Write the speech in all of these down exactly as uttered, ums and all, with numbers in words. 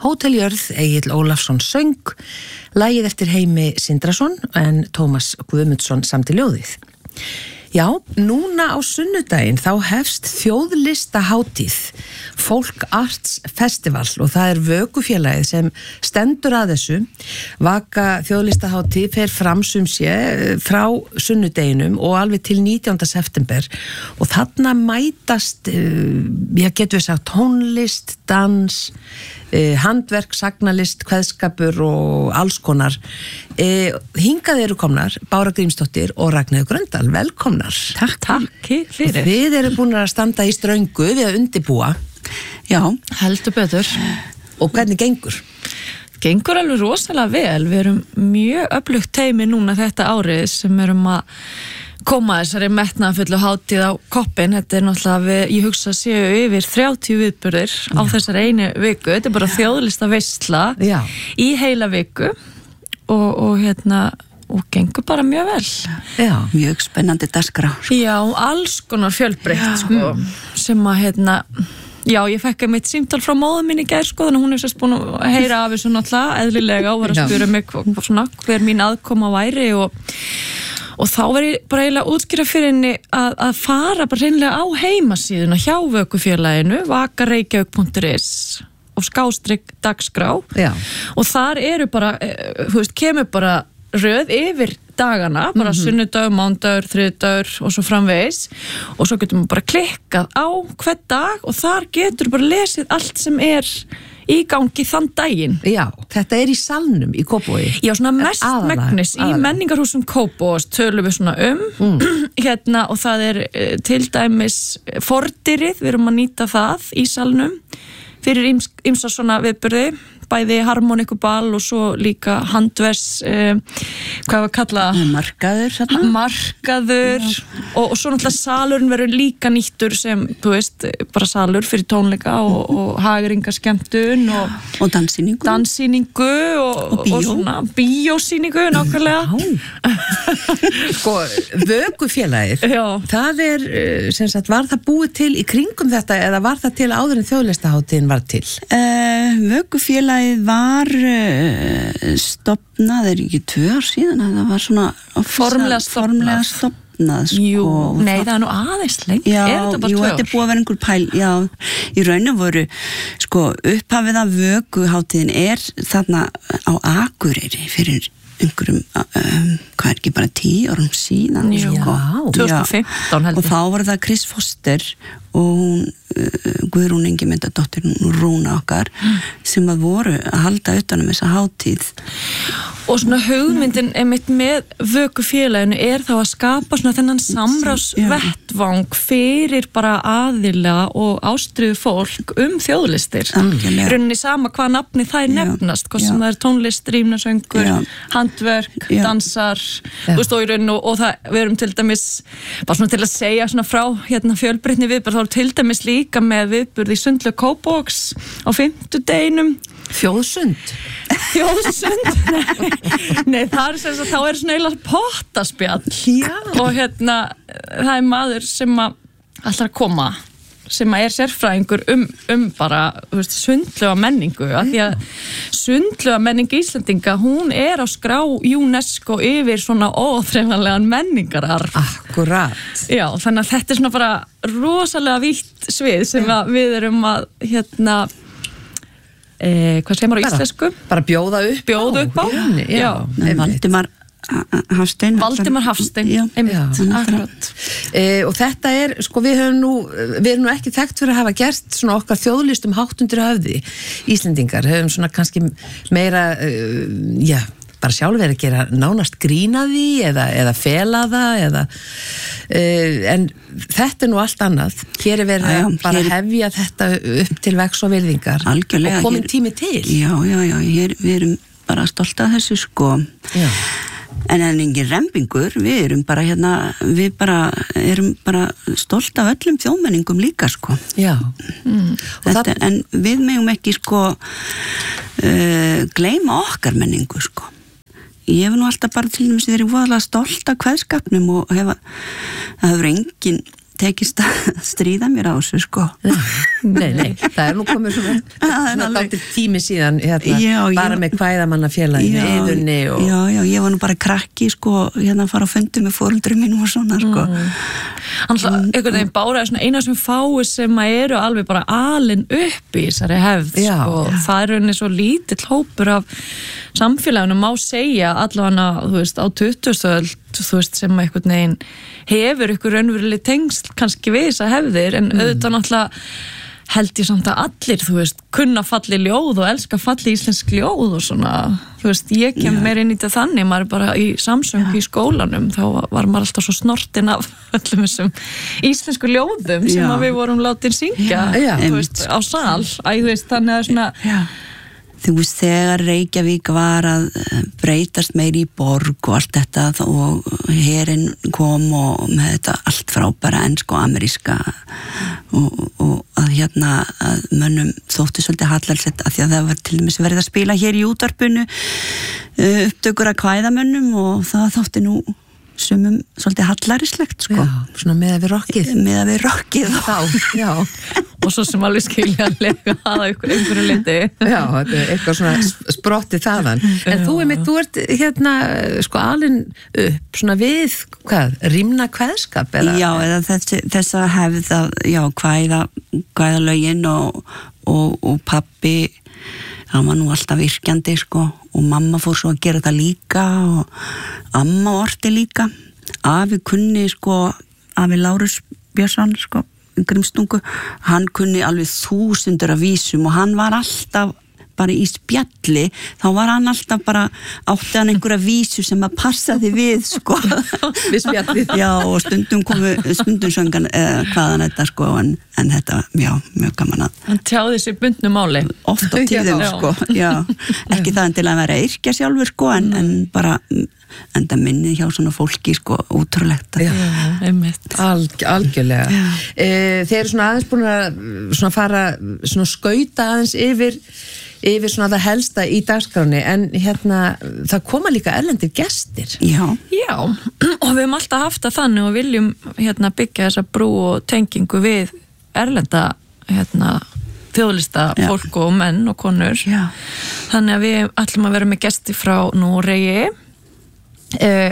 Hóteljörð, Egill Ólafsson söng, lagið eftir Heimi Sindrason en Tómas Guðmundsson samdi ljóðið. Já, núna á sunnudaginn þá hefst þjóðlistahátíð Folk Arts Festival og það er vökufélagið sem stendur að þessu. Vaka þjóðlistahátíð fer fram sum sé frá sunnudeginum og alveg til nítjánda september og þarna mætast, ég getur við sagt, tónlist, dans, handverk, sagnalist, kveðskapur og alls konar. Hingað eru komnar Bára Grímsdóttir og Ragnheiður Gröndal, velkomnar. Takk, takk fyrir. Þið eru búin að standa í ströngu við að undibúa. Já, heldur betur. Og hvernig gengur? Gengur alveg rosalega vel. Við erum mjög öflugt teymi núna þetta árið sem erum að koma þessari metnaðarfullu hátíð á koppinn. Þetta er náttúrulega, við, ég hugsa að séu yfir þrjátíu viðburðir á þessari einu viku. Þetta er bara þjóðlista veisla í heila viku og, og hérna og gengur bara mjög vel. Já, mjög spennandi dagskrá. Sko. Já, alls konar fjölbreytt sko, sem að hérna já, ég fekk mitt símtal frá móður minni í gær sko, þannig hún er sérst búin að heyra af þessu náttúrulega eðlilega og var að spura mig svona, hver mín aðkoma væri og Og þá var ég bara eiginlega útskýra fyrir henni að, að fara bara reynilega á heimasíðuna hjá vökufélaginu, vakareykjavík punktur is og skástrygg dagskrá. Já. Og þar eru bara, þú veist, kemur bara röð yfir dagana, bara mm-hmm. sunnudagur, mándagur, þriðjudagur og svo framvegis og svo getur maður bara klikkað á hvern dag og þar getur bara lesið allt sem er í gangi þann daginn. Já, þetta er í salnum í Kópavogi. Já, svona mest megnis í menningarhúsum Kópavogis tölum við svona um mm. hérna og það er uh, til dæmis fordirið, við erum að nýta það í salnum fyrir ýmsa svona viðburði, bæði harmonikuball og svo líka handvers, eh, hvað var að kalla? Markaður. Svona. Markaður og, og svo náttúrulega salurinn verður líka nýttur sem, þú veist, bara salur fyrir tónleika og, og hagringaskemmtun og, og danssýningu. Danssýningu og, og bíó. Og svona bíósýningu, nákvæmlega. Sko, vökufélagið, það er, sem sagt, var það búið til í kringum þetta eða var það til áður en þjóðlistahátíðin var til? Uh, vökufélagið var uh, stofnað, er ekki tvö ár síðan að það var svona formlega stofnað, stofnað sko, jú, nei það er nú aðeins lengi, já, er þetta bara jú, tvö ár? Þetta er búið að vera einhver pæl, já, í rauninu voru sko upphafið af vökuhátíðin er þarna á Akureyri fyrir einhverjum, um, hvað er ekki bara tíu árum síðan Jú, sko. tvö þúsund og fimmtán heldur. Og þá var það Chris Foster og hún uh, Guðrún Ingimundardóttir Rúna okkar mm. sem að voru að halda utan um þessa hátíð og svona hugmyndin einmitt með vökufélaginu er þá að skapa svona þennan samráðsvettvang fyrir bara aðila og ástriðu fólk um þjóðlistir í rauninni sama hvað nafni það er nefnast hvað sem það er tónlist, rímnasöngur handverk, já. Dansar þú veist og í rauninu og, og það við erum til dæmis bara svona til að segja svona frá hérna fjölbreytni viðburð, þá er til dæmis líka með viðburð í Sundlaug Kópavogs á fimmtudeginum Þjóðsund Þjóðsund nei, nei það er sem sagt þá er svona eiginlega pottaspjall já. Og hérna það er maður sem að ætlar að koma sem að er sérfræðingur um, um bara veist, sundlauga menningu af því að sundlauga menning Íslendinga hún er á skrá UNESCO yfir svona óþreifanlegan menningararf Akkurat Já, þannig að þetta er svona bara rosalega vítt svið sem að við erum að hérna Eh, hvað segir maður á íslensku? Bara bjóða upp Bjóða upp á? Já, já. já. Valdimar Hafstein Valdimar Hafstein, einmitt, akkurat eh, og þetta er, sko við höfum nú við erum nú ekki þekkt fyrir að hafa gert svona okkar þjóðlistum hátt undir höfði Íslendingar, höfum svona kannski meira uh, já bara sjálf verið að gera nánast grína því eða, eða fela það eða, uh, en þetta er nú allt annað hér er verið að já, bara hér... hefja þetta upp til vegs og virðingar Algjörlega, og komin hér... tími til já, já, já, hér, við erum bara stolt af þessu sko já. En en engin rembingur, við erum bara hérna, við bara erum bara stolt af öllum þjóðmenningum líka sko já mm. Þetta, það... en við megum ekki sko uh, gleyma okkar menningu sko Ég hef nú alltaf bara til dæmis verið voðalega stolt af kveðskapnum og hefa, það hefur engin tekist að stríða mér á þessu sko. Nei, nei, það er nú komið svona, svona dálítið tími síðan hérna, já, bara ég, með kvæðamannafélaginu, yðunni og... Já, já, ég var nú bara krakki sko, hérna að fara að fundi með foreldrum mínum og svona sko. Mm. Þannig að einhvern veginn Bára er svona eina sem fái sem að eru alveg bara alin upp í þessari hefð sko. Það er unni svo lítill hópur af samfélaginu má segja allavega, þú veist, á tuttugustu öld, þú veist, sem einhvern veginn hefur ykkur raunveruleg tengsl kannski við þessa hefðir, en auðvitað náttúrulega held ég samt að allir, þú veist, kunna falli ljóð og elska falli íslensk ljóð og svona, þú veist, ég kem meir inn í þetta þannig, maður er bara í samsöngu í skólanum, þá var maður alltaf svo snortin af öllum þessum íslensku ljóðum sem að við vorum látin syngja, já. þú veist, á sal, að þú veist, þannig að svona já. Þú veist, þegar Reykjavík var að breytast meir í borg og allt þetta og herinn kom og með þetta allt frábæra ensk og ameríska og, og að hérna að mönnum þótti svolítið hallalsett að því að það var til dæmis verið að spila hér í útvarpinu upptökur að kvæðamönnum og það þótti nú sumum svolítið hallarislegt sko. Já, svona með að við rockið með að við rockið þá, já og svo sem alveg skilja að lega að einhverju liti já, þetta er eitthvað svona sprottið þaðan en þú, einmitt, þú ert hérna sko alin upp svona við, hvað, rímna kveðskap eða? Já, eða þessi, þessa hefð að, já, kvæða kvæða lögin og, og, og pappi hann var nú alltaf virkjandi sko og mamma fór svo að gera það líka og amma orti líka afi kunni sko afi Lárus Björnsson sko Grímstungu, hann kunni alveg þúsundur af vísum og hann var alltaf bara í spjalli, þá var hann alltaf bara átti hann einhverja vísu sem að passaði við sko við spjallið já og stundum komu stundum söngan eða hvaðan þetta sko en, en þetta, já, mjög gaman að hann tjáði sér bundnu máli oft á tíðum sko, já ekki það en til að vera yrkja sjálfur sko en, en bara en það minnið hjá svona fólki sko útrúlegt já, einmitt Alg, algjörlega e, þeir eru svona aðeins búin að svona fara svona skauta aðeins yfir yfir svona það helsta í dagskráni en hérna það koma líka erlendir gestir já, já og við höfum alltaf haft það þannig og viljum hérna byggja þessa brú og tengingu við erlenda hérna þjóðlista já. Fólk og menn og konur já. Þannig að við ætlum að vera með gesti frá Noregi Eh,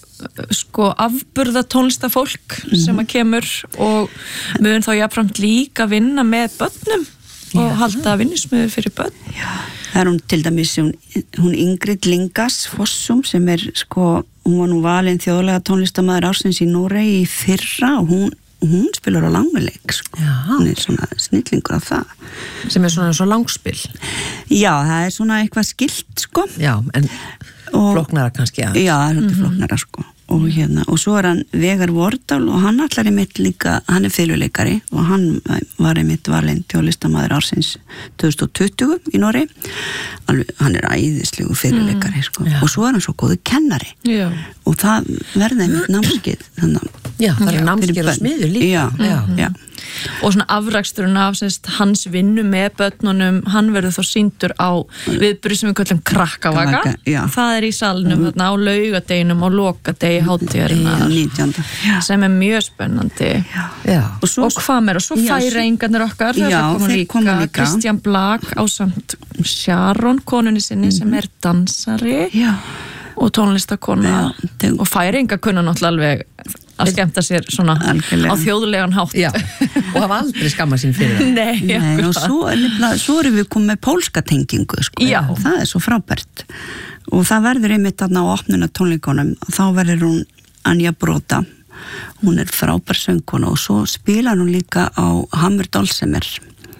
sko afburða tónlistafólk mm. sem að kemur og við höfum þá jafnframt líka vinna með börnum og já. Halda vinnismiður fyrir börn já. Það er hún til dæmis hún, hún Ingrid Lingas Fossum sem er sko, hún var nú valin þjóðlega tónlistamæður ársins í Noregi í fyrra og hún, hún spilar á langleik sko. Hún er svona snillingur af það sem er svona svo langspil já, það er svona eitthvað skilt sko já, en og, flóknara kannski að já, það er mm-hmm. flóknara sko og hérna, og svo er hann Vegar Vordal og hann allar er mitt líka, hann er fiðluleikari og hann var einmitt valinn þjóðlistamæður ársins tvö þúsund tuttugu í Noregi alveg, hann er æðislegu fiðluleikari mm, sko. Og svo er hann svo góðu kennari já. Og það verði einmitt námskeið þannig já, það er námskeið og smiður líka já, já, já og svona afraksturinn af sérst, hans vinnu með börnunum, hann verður þá sýndur á viðburði sem við kallum krakkavaga það er í salnum mm. þarna, á laugadeginum og lokadegi hátíðarinnar sem er mjög spennandi já. Já. og, svo, og hvað meira, og svo færeingarnir okkar já, koma líka, koma líka Kristján Blag á samt Sharon, konunni sinni mm. sem er dansari já. Og tónlistakona já, og færeingar kunna náttúrulega alveg að skemmta sér svona algjörlega. Á þjóðlegan hátt já, og hafa aldrei skammað sín fyrir það Nei, Nei og svo, svo erum við komið með pólska tengingu sko, já. Það er svo frábært og það verður einmitt þarna á opnuna tónleikunum þá verður hún Anja Bróta hún er frábær söngkona og svo spilar hún líka á Hammer Dulcimer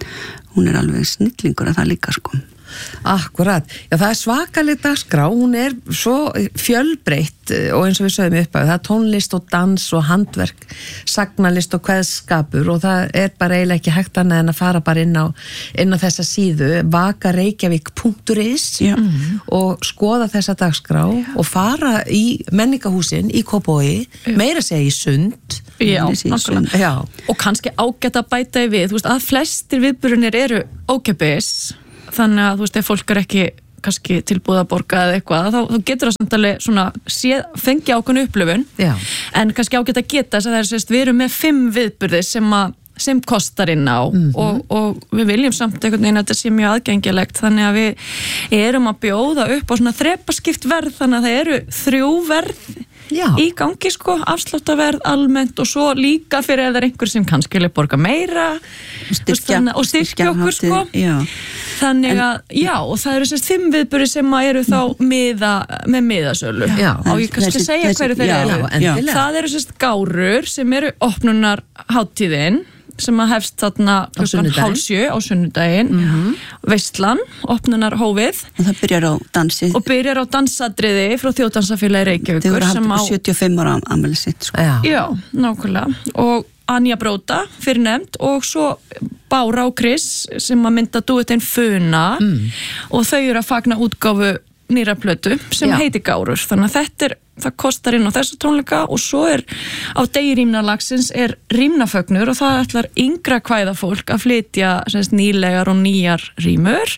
hún er alveg snillingur að það líka sko Akkurat, já það er svakaleg dagskrá, hún er svo fjölbreytt og eins og við sögum upp að það er tónlist og dans og handverk, sagnalist og kveðskapur og það er bara eiginlega ekki hægt annað en að fara bara inn á, inn á þessa síðu vakareykjavík punktur is mm. og skoða þessa dagskrá já. Og fara í menningahúsin í Kópavogi, meira segja í Sund Já, já, og kannski ágætt að bæta í við, þú veist að flestir viðburðinir eru ókeypis þannig að þú veist, ef fólk er ekki kannski tilbúið að borga eða eitthvað, þá, þá getur það samt alveg svona sé, fengi ákveðnu upplifun. Já. En kannski ágætt að geta þess að það er sérst, við erum með fimm viðburði sem að sem kostar inn á mm-hmm. og, og við viljum samt einhvern veginn að þetta sé mjög aðgengilegt, þannig að við erum að bjóða upp á svona þrepaskipt verð, þannig að það eru þrjú verð Já. Í gangi sko, afsláttarverð almennt og svo líka fyrir ef það er einhver sem kannski vilja borga meira styrkja, og styrkja okkur sko já. Þannig að, en, já, og það eru sérst fimm viðburði sem eru þá miða, með miðasölu og ég kannski þessi, segja hverju þeir eru það eru sérst gárur sem eru opnunar hátíðin sem að hefst þarna klukkan hálf sjö á sunnudaginn mm-hmm. veislan, opnunar hófið og það byrjar á dansi og byrjar á dansadriði frá Þjóðdansafélagi Reykjavíkur þau voru haldið på sjötíu og fimm ára afmæli sitt sko. já. já, nákvæmlega og Anja Bróta fyrir nefnd og svo Bára og Chris sem að mynda duettinn Funa mm. og þau eru að fagna útgáfu nýra plötu sem já. Heitir Gárur, þannig að þetta er það kostar inn á þessu tónleika og svo er á degi rýmnalagsins er rýmnafögnur og það ætlar yngra kvæðafólk að flytja semst, nýlegar og nýjar rýmur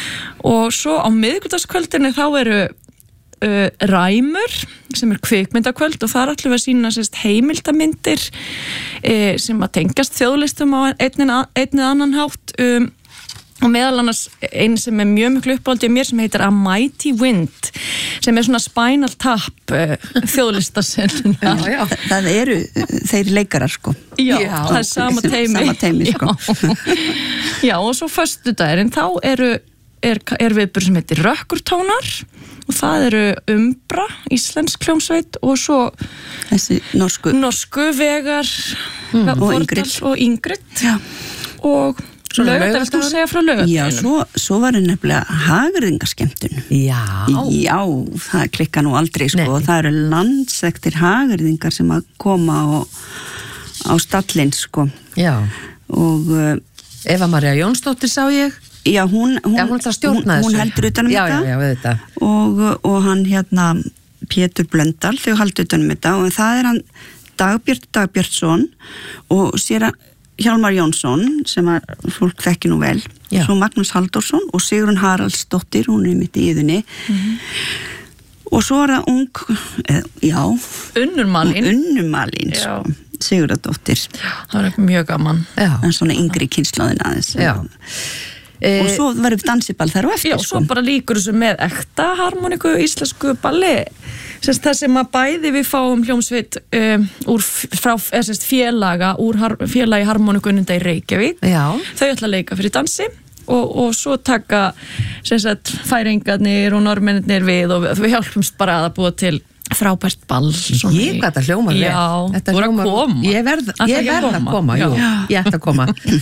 og svo á miðvikudagskvöldinni þá eru uh, ræmur sem er kvikmyndakvöld og þar ætlum við að sína semst, heimildamindir uh, sem að tengast þjóðlistum á einn eða annan hátt um og meðal annars einn sem er mjög mjög uppáhaldið mér sem heitir A Mighty Wind sem er svona Spinal Tap uh, þjóðlistasinn já, já. Það eru þeir leikarar sko já, já það er sama teimi, sama teimi sko. já og svo föstudagurinn þá eru er, er viðburð sem heitir Rökkurtónar og það eru Umbra, íslensk hljómsveit og svo þessi norsku norsku vegar mm. og Ingrid og Ingrid já. Og Laugardagur, viltu segja frá Laugardagur? Já, svo, svo var það nefnilega hagyrðingaskemmtun. Já. Já, það klikka nú aldrei sko. Nei. Það eru landsektir hagyrðingar sem að koma og, á stallinn sko. Já. Og uh, Eva María Jónsdóttir sá ég. Já, hún, hún, já, hún, hún, hún heldur utan um já, þetta. Já, já, við þetta. Og, og hann hérna, Pétur Blöndal, þau haldur utan um þetta og það er hann Dagbjörn Dagbjörnsson og sér að Hjálmar Jónsson sem að fólk þekki nú vel já. Svo Magnús Halldórsson og Sigrún Haraldsdóttir hún er mitt í yðunni mm-hmm. og svo er það ung eh, já Unnur Malín Unnur Malín sko, Sigurðardóttir það er mjög gaman já. En svona yngri kynslóðin aðeins já. Og svo verður dansiball þar og eftir já, svo sko. Bara líkur þessu með ekta harmoniku íslensku balli sérst, það sem að bæði við fáum hljómsveit um, úr frá, sérst, félaga úr har, félagi harmonikununda í Reykjavík já. Þau ætla að leika fyrir dansi og, og svo taka sérst, færingarnir og normennir við og við, við hjálpumst bara að búa til frábært ball ég gæti að hljóma já, þetta hljóma ég verð ég verð að koma, jú, ég ætti að koma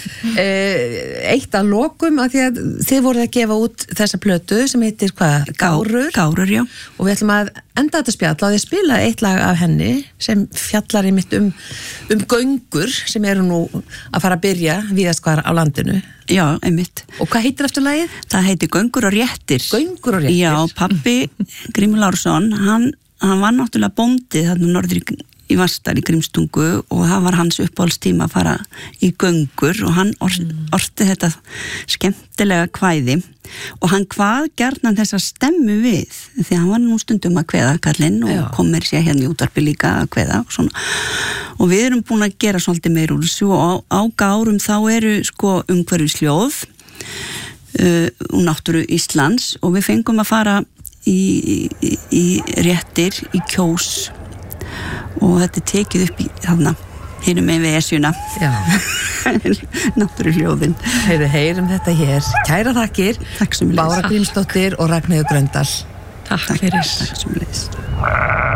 eitt að lokum að því að þið voruð að gefa út þessa plötu sem heitir hvað, Gárur Gárur, já og við ætlum að enda þetta spjall og þið spila eitt lag af henni sem fjallar einmitt um um göngur sem eru nú að fara að byrja víðast hvar á landinu já, einmitt og hvað heitir eftir lagið? Það heitir Göngur og réttir Göngur og réttir já, pabbi Grímur Lárusson hann hann var náttúrulega bóndi þarna norður í, í Vastar í Grímstungu og það var hans uppáhaldstíma að fara í göngur og hann or, mm. orti þetta skemmtilega kvæði og hann kvað gjarnan þessa stemmu við því hann var nú stundum að kveða kallinn og já. Kom mér sér hérna í útvarpi líka að kveða og svona og við erum búin að gera svolítið meir úr þessu og á, á Gárum þá eru sko umhverfisljóð uh, og náttúru Íslands og við fengum að fara Í, í, í réttir í Kjós og þetta er tekið upp í þarna hinum með við esjuna náttúruhljóðin Heyri, heyrum þetta hér kæra þakkir Takk sem Bára Grímsdóttir og Ragnheiður Gröndal Takk fyrir Takk sem leys